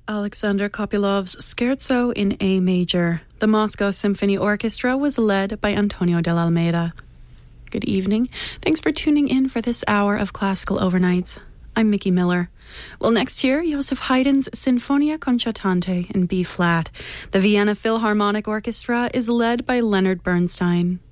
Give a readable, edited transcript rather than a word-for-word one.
Alexander Kopilov's Scherzo in A major. The Moscow Symphony Orchestra was led by Antonio del Almeida. Good evening. Thanks for tuning in for this hour of Classical Overnights. I'm Mickey Miller. Well, next year, Joseph Haydn's Sinfonia Concertante in B-flat. The Vienna Philharmonic Orchestra is led by Leonard Bernstein.